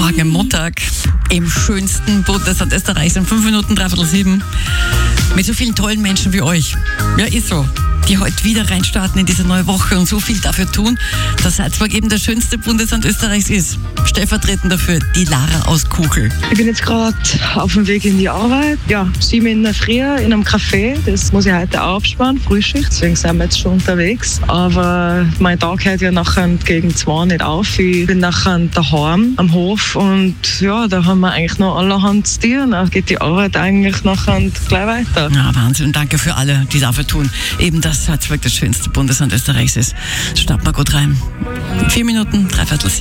Morgen am Montag im schönsten Bundesland Österreichs um 5 Minuten, 6:45. Mit so vielen tollen Menschen wie euch. Ja, ist so. Die heute wieder reinstarten in diese neue Woche und so viel dafür tun, dass Salzburg eben das schönste Bundesland Österreichs ist. Stellvertretend dafür die Lara aus Kuchel. Ich bin jetzt gerade auf dem Weg in die Arbeit. Ja, 7 in der Früh in einem Café. Das muss ich heute auch aufsparen, Frühschicht. Deswegen sind wir jetzt schon unterwegs. Aber mein Tag hört ja nachher gegen 2 nicht auf. Ich bin nachher daheim am Hof und ja, da haben wir eigentlich noch allerhand zu tun. Da geht die Arbeit eigentlich nachher gleich weiter. Ja, Wahnsinn. Danke für alle, die dafür tun. Eben dass Salzburg das schönste Bundesland Österreichs ist. Starten wir gut rein. 4 Minuten, 6:45.